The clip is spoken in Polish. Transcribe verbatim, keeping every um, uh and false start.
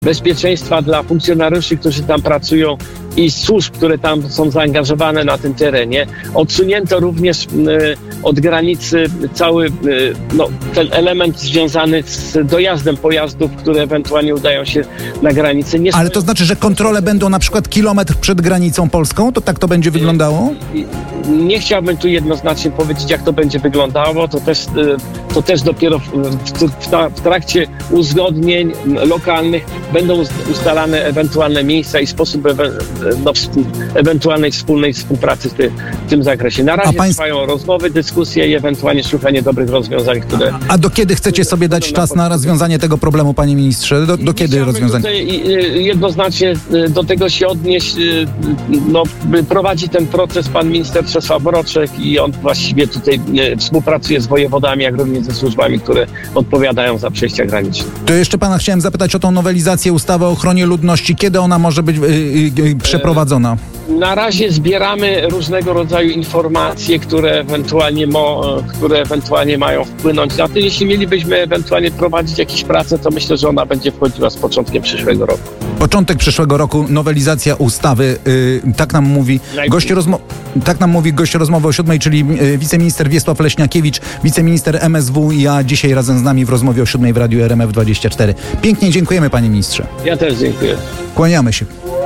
bezpieczeństwa dla funkcjonariuszy, którzy tam pracują i służb, które tam są zaangażowane na tym terenie. Odsunięto również y, od granicy cały y, no, ten element związany z dojazdem pojazdów, które ewentualnie udają się na granicę. Nie Ale to znaczy, że kontrole będą na przykład kilometr przed granicą polską? To tak to będzie wyglądało? Nie chciałbym tu jednoznacznie powiedzieć, jak to będzie wyglądało. To też, to też dopiero w, w, w trakcie uzgodnień lokalnych będą ustalane ewentualne miejsca i sposób ewe, no, ewentualnej wspólnej współpracy w, ty, w tym zakresie. Na razie państw... trwają rozmowy, dyskusje i ewentualnie szukanie dobrych rozwiązań, które... A, a do kiedy chcecie sobie dać czas na rozwiązanie tego problemu, panie ministrze? Do, do kiedy rozwiązanie? Tutaj jednoznacznie do tego się odnieść, no, prowadzi ten proces pan minister Czesław Mroczek i on właściwie tutaj współpracuje z wojewodami, jak również ze służbami, które odpowiadają za przejścia graniczne. To jeszcze pana chciałem zapytać o tą nowelizację ustawy o ochronie ludności. Kiedy ona może być yy, yy, przeprowadzona? Na razie zbieramy różnego rodzaju informacje, które ewentualnie, mo, które ewentualnie mają wpłynąć na to. Jeśli mielibyśmy ewentualnie prowadzić jakieś prace, to myślę, że ona będzie wchodziła z początkiem przyszłego roku. Początek przyszłego roku, nowelizacja ustawy, yy, tak nam mówi gość, rozmo- tak nam mówi gość rozmowy o siódmej, czyli yy, wiceminister Wiesław Leśniakiewicz, wiceminister M S W i ja dzisiaj razem z nami w rozmowie o siódmej w Radiu R M F dwadzieścia cztery. Pięknie dziękujemy, panie ministrze. Ja też dziękuję. Kłaniamy się.